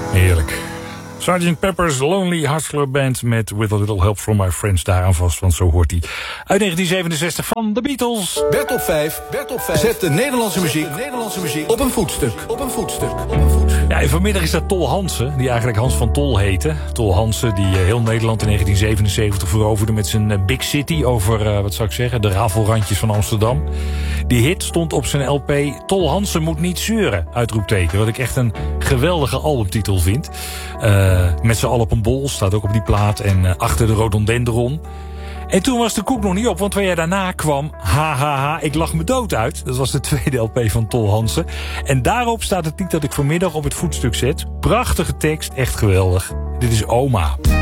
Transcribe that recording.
Heerlijk. Sgt. Pepper's Lonely Hearts Club Band met With a Little Help From My Friends daaraan vast, want zo hoort hij. Uit 1967 van de Beatles. Bert op 5 zet de Nederlandse muziek op een voetstuk. Ja, en vanmiddag is dat Tol Hansen, die eigenlijk Hans van Tol heette. Tol Hansen, die heel Nederland in 1977 veroverde met zijn Big City over, wat zou ik zeggen, de rafelrandjes van Amsterdam. Die hit stond op zijn LP Tol Hansen moet niet zeuren, uitroepteken. Wat ik echt een geweldige albumtitel vind. Met z'n allen op een bol, staat ook op die plaat. En achter de rhododendron. En toen was de koek nog niet op, want 2 jaar daarna kwam HHH, ik lach me dood uit. Dat was de tweede LP van Tol Hansen. En daarop staat het lied dat ik vanmiddag op het voetstuk zet. Prachtige tekst, echt geweldig. Dit is Oma.